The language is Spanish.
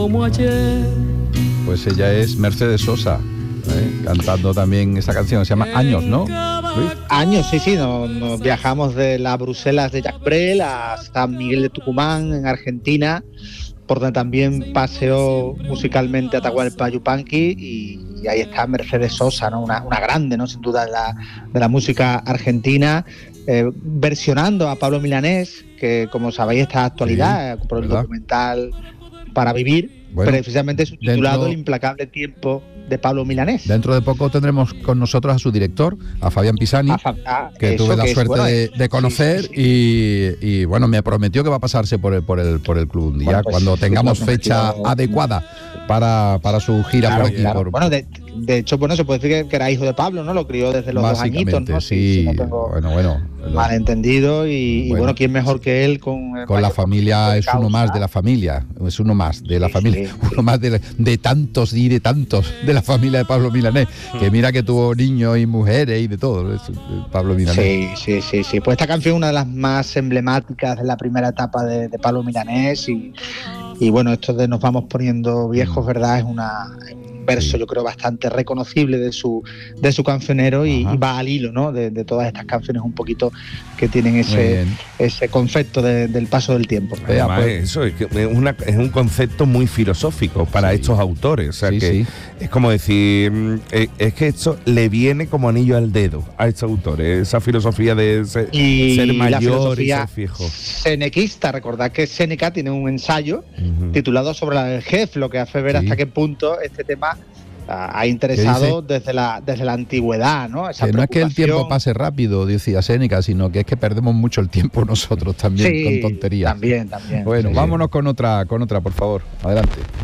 como ayer. Pues ella es Mercedes Sosa, cantando también esa canción, se llama Años, ¿no, Luis? Años, sí, nos viajamos de las Bruselas de Jacques Brel a San Miguel de Tucumán, en Argentina, por donde también paseó musicalmente Atahualpa Yupanqui, y ahí está Mercedes Sosa, ¿no? Una grande, ¿no? Sin duda de la música argentina, versionando a Pablo Milanés, que como sabéis está en actualidad, por el documental Para Vivir, precisamente subtitulado El implacable tiempo de Pablo Milanés. Dentro de poco tendremos con nosotros a su director, a Fabián Pisani, que tuve la suerte de conocer, y bueno, me prometió que va a pasarse por el club un día, cuando tengamos fecha adecuada para su gira por aquí. Bueno, de hecho, se puede decir que era hijo de Pablo, ¿no? Lo crió desde los 2 añitos, ¿no? Sí, si no tengo malentendido, y bueno, ¿quién mejor que él con la familia? Es uno más de la familia, uno más de tantos y de tantos de la familia de Pablo Milanés, que mira que tuvo niños y mujeres y de todo, Pablo Milanés. Sí. Pues esta canción es una de las más emblemáticas de la primera etapa de Pablo Milanés, y bueno, esto de Nos vamos poniendo viejos, ¿verdad? Es un verso, yo creo, bastante reconocible de su cancionero, y va al hilo, ¿no? De todas estas canciones un poquito que tienen ese concepto del paso del tiempo. Además, eso es un concepto muy filosófico para estos autores, o sea es como decir, es que esto le viene como anillo al dedo a estos autores, esa filosofía de ser mayor y ser viejo. Senequista, recordad que Séneca tiene un ensayo titulado sobre la vejez, lo que hace ver hasta qué punto este tema ha interesado desde la antigüedad, ¿no? Que no es que el tiempo pase rápido, decía Séneca, sino que es que perdemos mucho el tiempo nosotros también con tonterías. También. Bueno, vámonos con otra, por favor. Adelante.